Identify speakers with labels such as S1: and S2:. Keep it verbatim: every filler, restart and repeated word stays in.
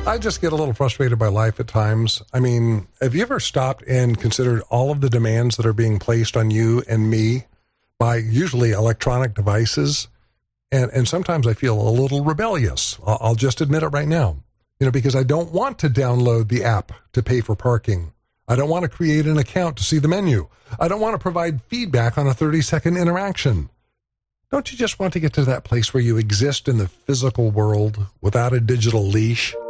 S1: I just get a little frustrated by life at times. I mean, have you ever stopped and considered all of the demands that are being placed on you and me by usually electronic devices? And and sometimes I feel a little rebellious. I'll, I'll just admit it right now. You know, because I don't want to download the app to pay for parking. I don't want to create an account to see the menu. I don't want to provide feedback on a thirty-second interaction. Don't you just want to get to that place where you exist in the physical world without a digital leash?